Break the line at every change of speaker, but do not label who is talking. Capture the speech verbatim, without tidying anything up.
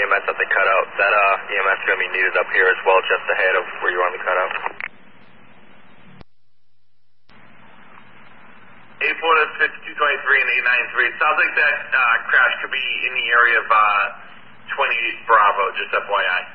E M S at the cutout. That uh, E M S is going to be needed up here as well, just ahead of where you are on the cutout.
eight four to fifty-two twenty-three and eight nine three. It sounds like that uh, crash could be in the area of uh, twenty-eight Bravo, just F Y I.